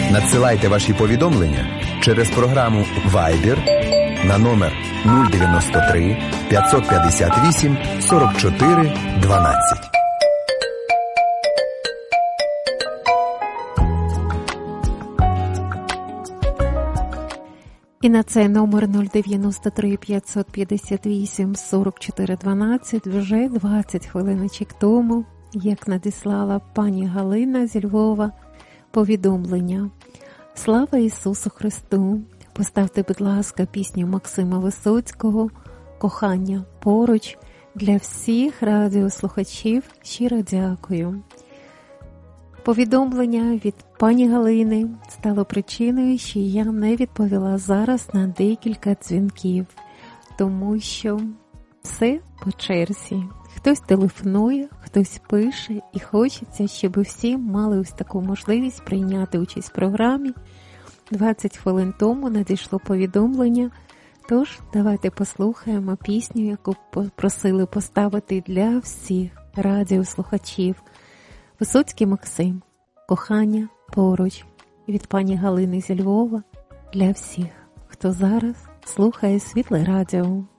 Надсилайте ваші повідомлення через програму Viber на номер 093 558 44 12. І на цей номер 093 558 44 12 вже 20 хвилиночок тому, як надіслала пані Галина зі Львова повідомлення. Слава Ісусу Христу! Поставте, будь ласка, пісню Максима Висоцького «Кохання поруч» для всіх радіослухачів. Щиро дякую. Повідомлення від пані Галини стало причиною, що я не відповіла зараз на декілька дзвінків, тому що все по черзі. Хтось телефонує, хтось пише, і хочеться, щоб всі мали ось таку можливість прийняти участь в програмі. 20 хвилин тому надійшло повідомлення, тож давайте послухаємо пісню, яку просили поставити для всіх радіослухачів. Висоцький Максим «Кохання поруч» від пані Галини зі Львова для всіх, хто зараз слухає Світле радіо.